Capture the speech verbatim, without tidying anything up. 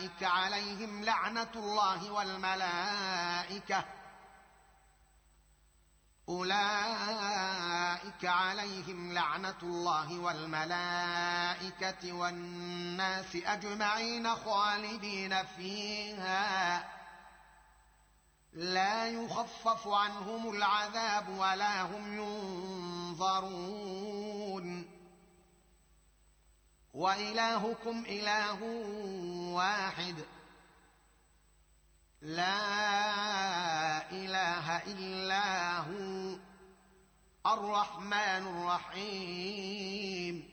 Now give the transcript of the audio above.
أولئك عليهم لعنة الله والملائكة أولئك عليهم لعنة الله والملائكة والناس أجمعين خالدين فيها لا يخفف عنهم العذاب ولا هم ينظرون وإلهكم إله واحد لا إله إلا هو الرحمن الرحيم